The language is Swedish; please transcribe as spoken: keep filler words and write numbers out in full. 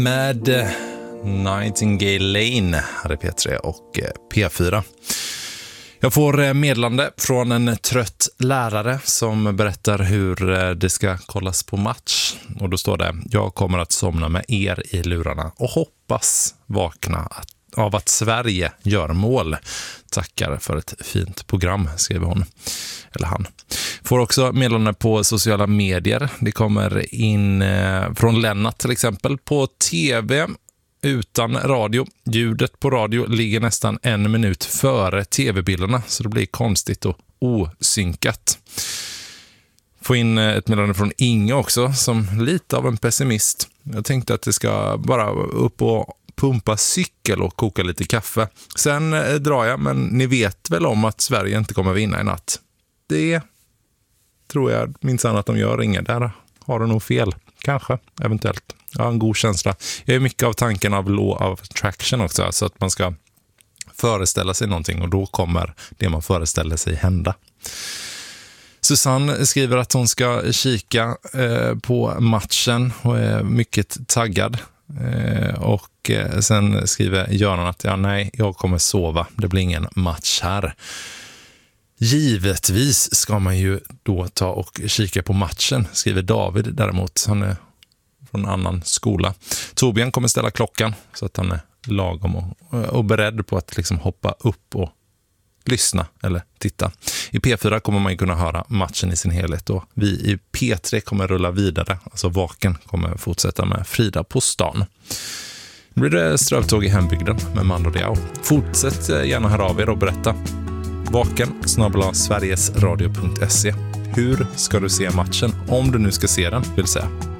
Med Nightingale Lane hade P tre och P fyra. Jag får meddelande från en trött lärare som berättar hur det ska kollas på match. Och då står det: jag kommer att somna med er i lurarna och hoppas vakna av att Sverige gör mål. Tackar för ett fint program, skriver hon. Eller han. Får också meddelande på sociala medier. Det kommer in eh, från Lennart till exempel. På tv utan radio. Ljudet på radio ligger nästan en minut före tv-bilderna. Så det blir konstigt och osynkat. Får in ett meddelande från Inge också, som lite av en pessimist. Jag tänkte att det ska bara upp och pumpa cykel och koka lite kaffe. Sen eh, drar jag, men ni vet väl om att Sverige inte kommer vinna i natt. Det tror jag minst att de gör. Inga där har de nog fel. Kanske, eventuellt. Jag har en god känsla. Jag är mycket av tanken av law of attraction också. Så att man ska föreställa sig någonting och då kommer det man föreställer sig hända. Susanne skriver att hon ska kika eh, på matchen och är mycket taggad. Eh, och eh, sen skriver Göran att ja, nej, jag kommer sova. Det blir ingen match här. Givetvis ska man ju då ta och kika på matchen, skriver David däremot. Han är från en annan skola. Torbjörn kommer ställa klockan så att han är lagom och, och beredd på att liksom hoppa upp och lyssna eller titta. I P fyra kommer man ju kunna höra matchen i sin helhet och vi i P tre kommer rulla vidare. Alltså Vaken kommer fortsätta med Frida på stan. Nu blir det strövtåg i hembygden med Mando Diao. Fortsätt gärna höra av er och berätta. Vaken snabel-a sverigesradio punkt se. Hur ska du se matchen? Om du nu ska se den, vill säga.